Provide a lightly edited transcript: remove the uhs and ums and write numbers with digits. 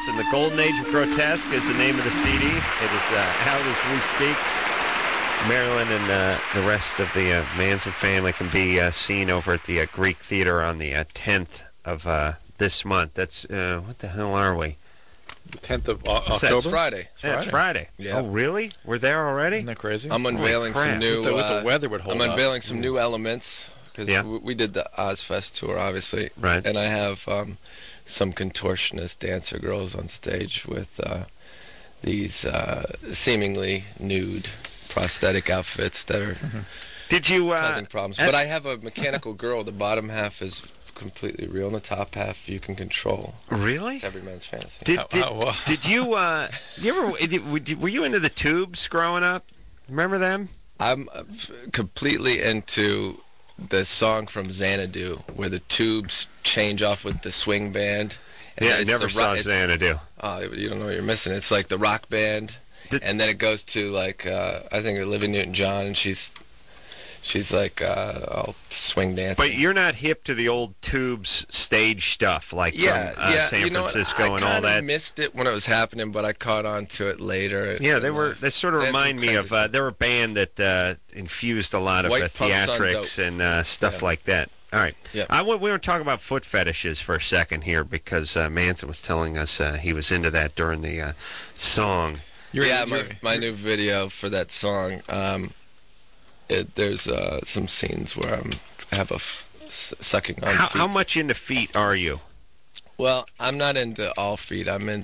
Manson. The Golden Age of Grotesque is the name of the CD. It is out as we speak. Marilyn and the rest of the Manson family can be seen over at the Greek Theater on the 10th of this month. That's, what the hell are we? The 10th of October? That's Friday. That's Friday. Yeah. Oh, really? We're there already? Isn't that crazy? I'm unveiling some new... With the weather would hold I'm unveiling some new elements, because we did the Ozfest tour, obviously. Right. And I have some contortionist dancer girls on stage with these seemingly nude prosthetic outfits that are Did you causing problems. But I have a mechanical girl. The bottom half is completely real, and the top half you can control. Really? It's every man's fantasy. Did you were you into the Tubes growing up? Remember them? I'm completely into the song from Xanadu where the Tubes change off with the swing band. Yeah, I never saw Xanadu. Oh, you don't know what you're missing. It's like the rock band, and then it goes to like I think Olivia Newton-John, and she's like all swing dancing. But you're not hip to the old Tubes stage stuff, like from San Francisco and all that. I missed it when it was happening, but I caught on to it later. Yeah, they sort of remind me of. They're a band that infused a lot of theatrics and stuff like that. All right. Yep. We want to talk about foot fetishes for a second here because Manson was telling us he was into that during the song. My new video for that song. There's some scenes where I have a sucking on feet. How much into feet are you? Well, I'm not into all feet. I'm